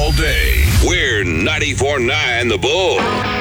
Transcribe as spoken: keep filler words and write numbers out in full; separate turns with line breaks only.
all day. We're ninety-four point nine The Bull.